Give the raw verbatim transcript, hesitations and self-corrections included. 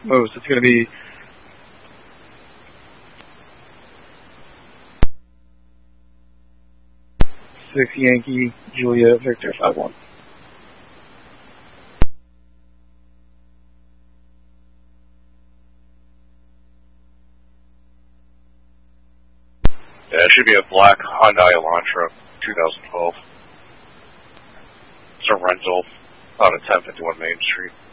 moves. It's going to be six Yankee, Julia, Victor, five one. Yeah, it should be a black Hyundai Elantra, twenty twelve. It's a rental, about a ten fifty-one Main Street.